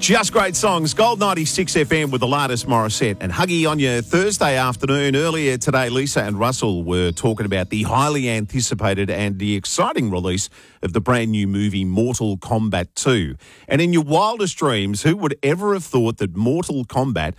Just great songs. Gold 96 FM with the latest Morissette. And Huggy, on your Thursday afternoon, earlier today, Lisa and Russell were talking about the highly anticipated and the exciting release of the brand new movie Mortal Kombat 2. And in your wildest dreams, who would ever have thought that Mortal Kombat